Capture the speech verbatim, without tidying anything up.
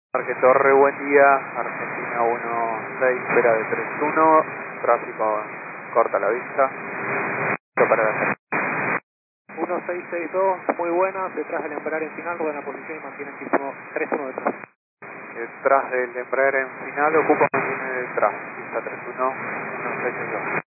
Parque Torre, buen día, Argentina uno seis, espera de tres uno, tráfico corta la vista, para la uno seis seis dos, muy buenas, detrás del Embraer en final, rueda en la posición y mantiene el sismo tres uno detrás. Detrás del Embraer en final, ocupa mantiene detrás, pista tres uno, uno seis seis dos.